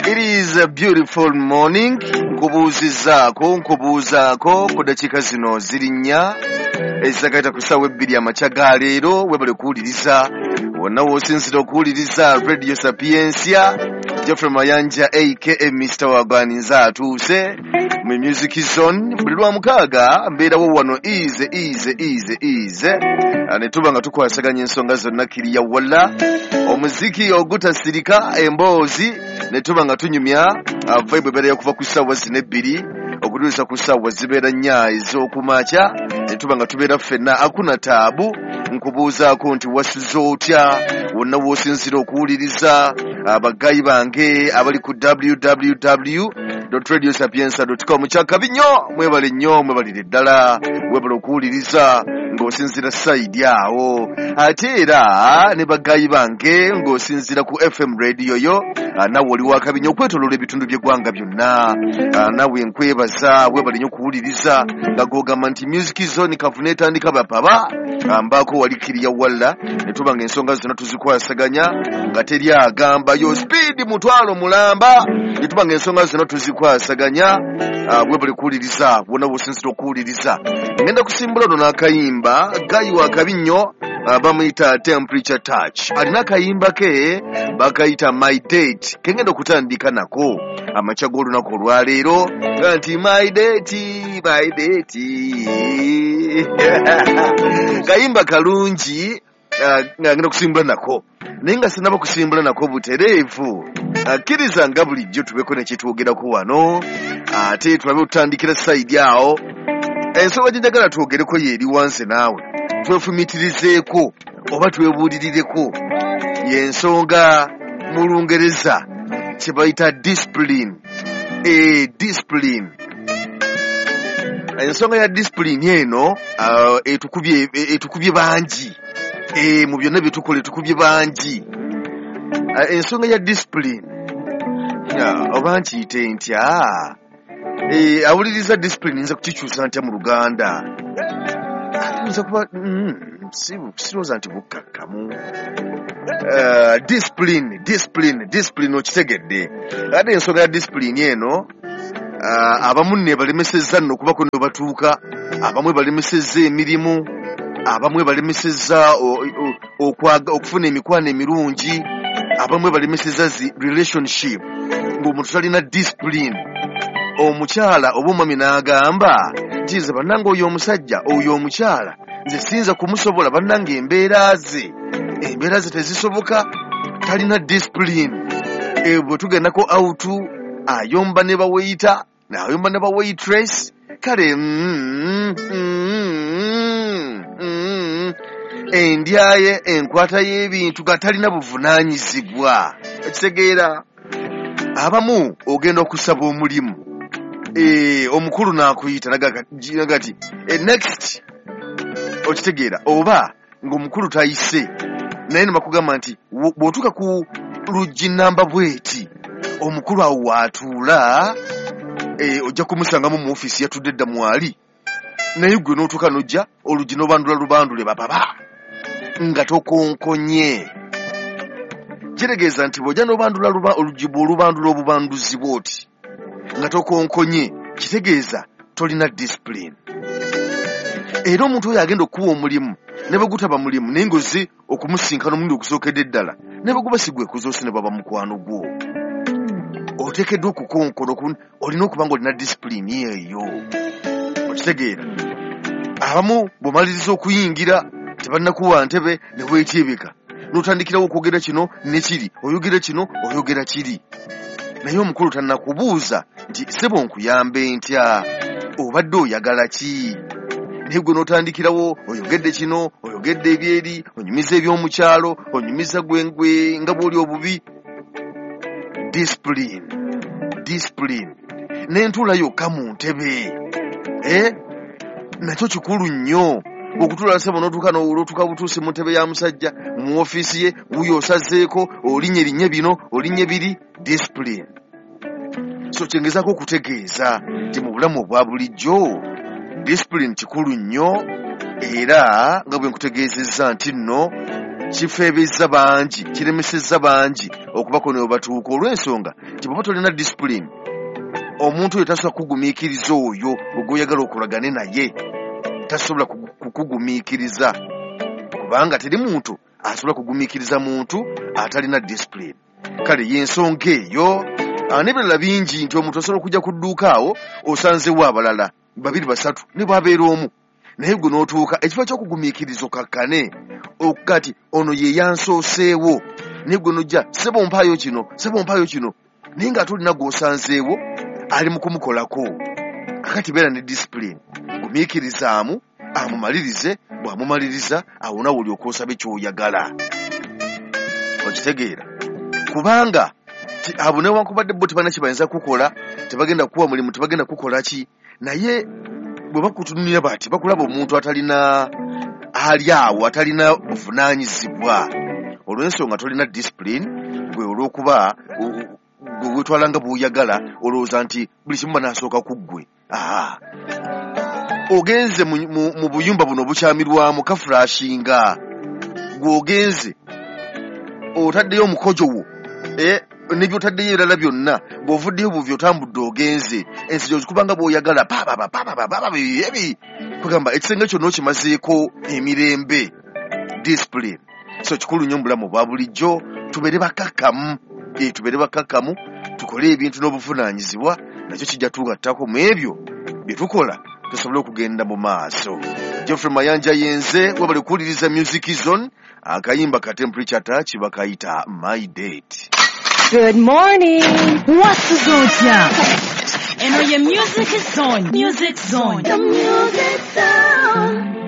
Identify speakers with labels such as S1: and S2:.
S1: It is a beautiful morning. Nkubuuzaako ku dakiika zino ziri nnya ezisagaita ku ssaawa 2 amaca leero webale okuwuliriza wonna w'osinzira okuwuliriza Radio Sapiensia. Geoffrey Mayanja aka Mr. Wagwaninze atuuse mu Music Zone buli lwa mukaaga mbeerawo wano easy ne tuba nga tukwasaganya ensonga zonna kiriya wala omuziki ogutasirika emboozi ne tuba nga tunyumya vibe ebeera kuva ku ssaawa 2 okutuusa ku ssaawa zibeera 4 ez'okumakya ne tuba nga tubeera ffenna akuna taabu. Nkubuuzaako nti wasuze otya wonna w'osinzira okuwuliriza abagayi bange abali ku www.radiosapiensa.com. Kyakabi nnyo, mwebale nnyo, mwebalire ddala webale okuwuliriza ng'osinzira sayidi awo. Ate era ne bagayi bange ng'osinzira ku FM radio yo nawe oli wakabi nnyo okwetoloola ebitundu by'eggwanga byonna. Nawe nkwebaza webale nnyo okuwuliriza nga gogamba nti Music Zone kavuna etandika bapaba mbaako wali kiriya walla ne tuba nga ensonga zonna tuzikwasaganya nga teri agamba yo speed mutwalo mulamba ne tuba nga ensonga zonna tuzikwasaganya webale kuwuliriza wonna bw'osinzira okuwuliriza. Ngenda kusimbula ono n'akayimba gayi wakabi nnyo bamuyita Temperature Touch. Alina akayimba ke bakayita My Date kengenda okutandika nako amaca g'olunaku olwaleero nti my date kayimba kalungi ngenda kusimbula nako naye nga sinaba kusimbula nako butereevu. Akkiriza nga bulijjo tubeko nekitwogerako wano ate tulabe otutandikira sayidi awo. Ensonga gye njagala twogereko yeeri wansi naawe twefumitirizeeko oba twebuulirireko y'ensonga mu Lungereza kye bayita discipline. Discipline, ensonga ya discipline eno etukubye bangi mu byonna byetukola etukubye bangi. Ensonga ya discipline oba nkiyite ntya awuliriza discipline nza kukikyusa ntya mu Luganda nza kuba sirowooza nti bukkakkamu. Discipline okitegedde. Ate ensonga ya discipline eno abamu ne balemesezza nno okubako ne batuuka, abamu balemesezza emirimu, abamu balemesezza okufuna emikwano emirungi, abamu balemesezza zi relationship ng'omuntu talina discipline. Omukyala oba omwami n'agamba nti nze bannange oyo omusajja oyo omukyala nze siyinza kumusobola, bannange embeera ze tezisoboka, talina discipline. Bwe tugendako autu ayomba ne baweyita n'ayomba ne bawaitress kale endyaye enkwata y'ebintu nga talina buvunaanyizibwa. Ekitegeera abamu ogenda okusaba omulimu omukulu n'akuyita nagati next, okitegeera, oba ng'omukulu tayise naye ne bakugamba nti bw'otuuka ku luggi namba bweti omukulu awo waatuula ojja kumusangamu mu ofiisi yatudde dda mwali, naye gwe n'otuuka n'ojja oluggi n'obandula bababa nga tokonkonye. Kitegeeza nti bw'ojja n'obandula oluggi bw'olubandula obubanduzi bw'oti nga tokonkonye, kitegeeza tolina discipline. Era omuntu oyo agenda okuwa omulimu ne bwe gutaba mulimu naye ng'ozze okumusinkana omulundi ogusookedde ddala ne bwe guba si gwe kuzoose ne baba mukwano gwo, oteekeddwa okukonkona, olina okuba nga olina discipline eyo. Okitegeera abamu bw'omaliriza okuyingira tebalinakuwa ntebe ne weetyebeka n'otandikirawo okwogera kino ne kiri, oyogera kino oyogera kiri, naye omukulu tannakubuuza nti ssebo nkuyambe ntya, obadde oyagala ki? Naye gwe n'otandikirawo oyogedde kino oyogedde ebyeri, onyumiza eby'omukyalo, onyumiza gwengwe nga bw'oli obubi. Discipline n'entuula yokka mu ntebe nakyo kikulu nnyo. Okutuula nsebo n'otuuka butuusi mu ntebe ya musajja mu ofiisi ye, wuyo osazeeko olinnya erinnya bino olinnya biri. Discipline. So kyengezaako okutegeeza nti mu bulamu obwa bulijjo discipline kikulu nnyo, era nga bwe nkutegeezezza nti nno kifeebezza bangi kiremesezza bangi okubako ne batuuka olw'ensonga nti baba tolina discipline omuntu oyo tasobola kugumiikiriza oyo ogwoyagala okolagane naye tasobola kukugumiikiriza kubanga teri muntu asobola kugumiikiriza muntu atalina discipline. Kale y'ensonga eyo n'ebirala bingi nti omuntu asobola okujja ku dduuka awo osanzewo abalala 2-3 ne bwabeera omu naye gwe n'otuuka ekifo ky'okugumiikiriza okakkane okati ono ye yansooseewo naye gwe n'ojja sebo mpaayo kino naye ng'ate olina gw'osanzeewo ali mu kumukolako. Kakati beera ne discipline gumiikirizaamu amumalirize bw'amumaliriza awo nawe olyoka osabe ky'oyagala okitegeera kubanga abo newankubadde bo tebana kibayinza kukola tebagenda kuwa mulimu tebagenda kukola ki naye bwe bakutunulira bati bakulaba omuntu atalina ali awo atalina buvunaanyizibwa olw'ensonga tolina discipline gwe olw'okuba gwe wetwalanga bw'oyagala olowooza nti buli kimu banaasooka ku ggwe. Ogenze mu buyumba buno bukyamirwamu kafurashinga gw'ogenze otaddeyo omukojo wo nebyotaddeyo ebirala byonna bw'ovuddeyo buvyo otambudde ogenze ensi gyozikubanga bw'oyagala ebi kugamba ekisenge kyonna okimazeeko emirembe discipline. So kikulu nnyo mu bulamu bwa bulijjo tubeere bakakkamu tukole ebintu n'obuvunaanyizibwa nakyo kijja tugattako mu ebyo bye tukola tusobole okugenda mu maaso. Geoffrey Mayanja yenze webali kuwuliriza Music Zone akayimba ka Temperature Touch bakayita My Date.
S2: Good morning. What's Zotya? Eno ye Music Zone. Music Zone. The Music Zone.